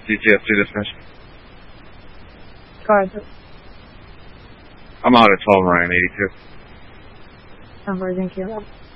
DTS2 dispatch. Go ahead. I'm out at 12 Ryan 82. Number, thank you.